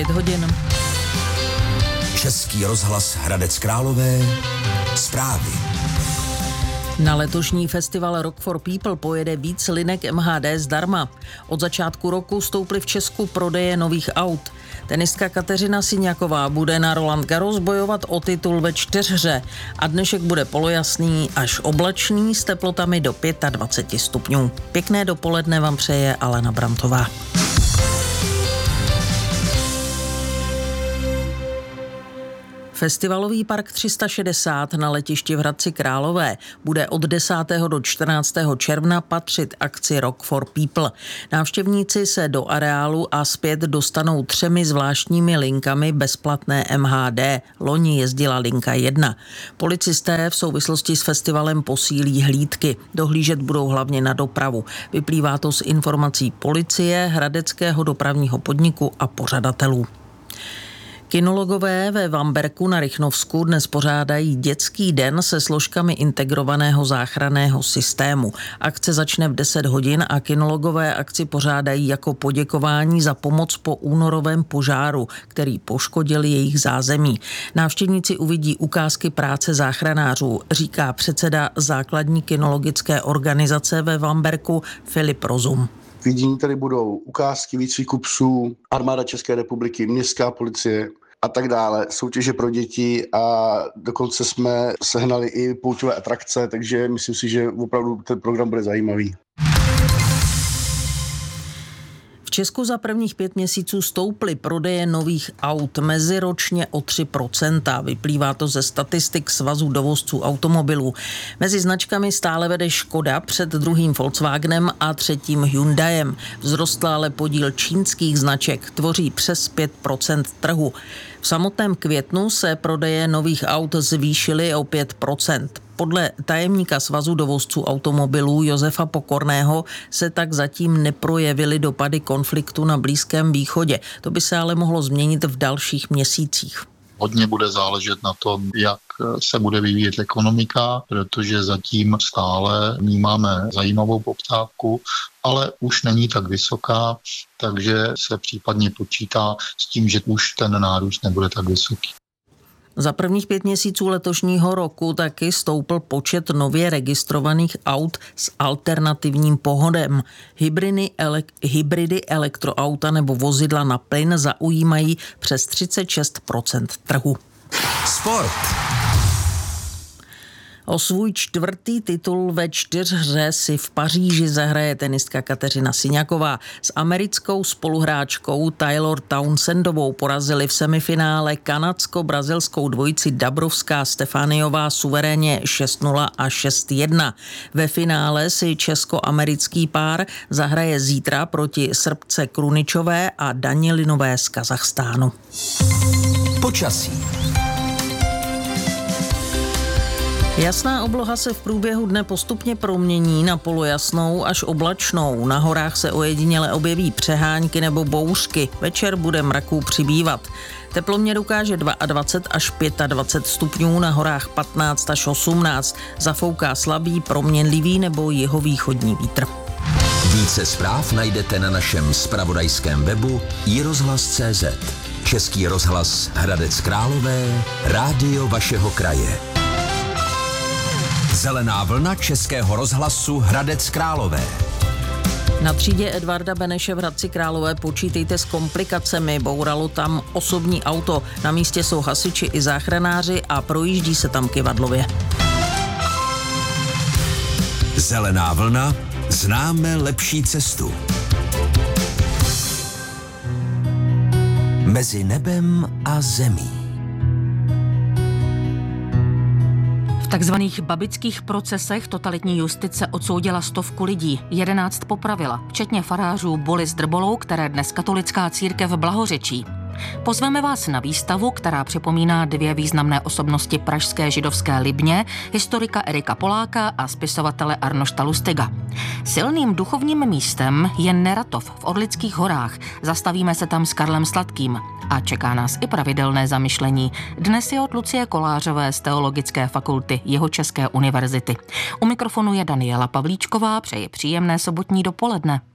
9 hodin. Český rozhlas Hradec Králové. Zprávy. Na letošní festival Rock for People pojede víc linek MHD zdarma. Od začátku roku stouply v Česku prodeje nových aut. Tenistka Kateřina Siňaková bude na Roland Garros bojovat o titul ve čtyřhře a dnešek bude polojasný až oblačný s teplotami do 25 stupňů. Pěkné dopoledne vám přeje Alena Bramtová. Festivalový park 360 na letišti v Hradci Králové bude od 10. do 14. června patřit akci Rock for People. Návštěvníci se do areálu a zpět dostanou 3 zvláštními linkami bezplatné MHD. Loni jezdila linka 1. Policisté v souvislosti s festivalem posílí hlídky. Dohlížet budou hlavně na dopravu. Vyplývá to z informací policie, Hradeckého dopravního podniku a pořadatelů. Kinologové ve Vamberku na Rychnovsku dnes pořádají dětský den se složkami integrovaného záchranného systému. Akce začne v 10 hodin a kinologové akci pořádají jako poděkování za pomoc po únorovém požáru, který poškodil jejich zázemí. Návštěvníci uvidí ukázky práce záchranářů, říká předseda základní kinologické organizace ve Vamberku Filip Rozum. Vidění tady budou ukázky výcviku psů, armáda České republiky, městská policie a tak dále, soutěže pro děti a dokonce jsme sehnali i pouťové atrakce, takže myslím si, že opravdu ten program bude zajímavý. V Česku za prvních 5 měsíců stouply prodeje nových aut meziročně o 3%. Vyplývá to ze statistik Svazu dovozců automobilů. Mezi značkami stále vede Škoda před druhým Volkswagenem a třetím Hyundaiem. Vzrostl ale podíl čínských značek, tvoří přes 5% trhu. V samotném květnu se prodeje nových aut zvýšily o 5%. Podle tajemníka Svazu dovozců automobilů Josefa Pokorného se tak zatím neprojevily dopady konfliktu na Blízkém východě. To by se ale mohlo změnit v dalších měsících. Hodně bude záležet na tom, jak se bude vyvíjet ekonomika, protože zatím stále vnímáme zajímavou poptávku, ale už není tak vysoká, takže se případně počítá s tím, že už ten nárůst nebude tak vysoký. Za prvních 5 měsíců letošního roku taky stoupl počet nově registrovaných aut s alternativním pohodem. Hybridy, elektroauta nebo vozidla na plyn zaujímají přes 36% trhu. Sport. O svůj 4. titul ve čtyřhře si v Paříži zahraje tenistka Kateřina Siňaková. S americkou spoluhráčkou Taylor Townsendovou porazili v semifinále kanadsko-brazilskou dvojici Dabrowská-Stefaniová suverénně 6-0 a 6-1. Ve finále si česko-americký pár zahraje zítra proti Srbce Kruničové a Danielinové z Kazachstánu. Počasí. Jasná obloha se v průběhu dne postupně promění na polojasnou až oblačnou. Na horách se ojediněle objeví přehánky nebo bouřky. Večer bude mraků přibývat. Teploměr ukáže 22 až 25 stupňů, na horách 15 až 18. Zafouká slabý, proměnlivý nebo jihovýchodní vítr. Více zpráv najdete na našem zpravodajském webu iRozhlas.cz. Český rozhlas Hradec Králové, rádio vašeho kraje. Zelená vlna Českého rozhlasu Hradec Králové. Na třídě Edvarda Beneše v Hradci Králové počítejte s komplikacemi. Bouralo tam osobní auto. Na místě jsou hasiči i záchranáři a projíždí se tam kyvadlově. Zelená vlna. Známe lepší cestu. Mezi nebem a zemí. V takzvaných babických procesech totalitní justice odsoudila 100 lidí, 11 popravila, včetně farářů Boly s Drbolou, které dnes katolická církev blahořečí. Pozveme vás na výstavu, která připomíná 2 významné osobnosti pražské židovské Libně, historika Erika Poláka a spisovatele Arnošta Lustiga. Silným duchovním místem je Neratov v Orlických horách. Zastavíme se tam s Karlem Sladkým. A čeká nás i pravidelné zamyšlení. Dnes je od Lucie Kolářové z Teologické fakulty Jihočeské univerzity. U mikrofonu je Daniela Pavlíčková, přeji příjemné sobotní dopoledne.